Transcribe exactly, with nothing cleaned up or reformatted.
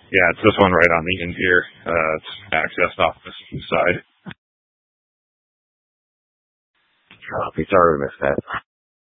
Yeah, it's this one right on the end here. Uh, it's accessed off this side. Copy. Sorry we missed that.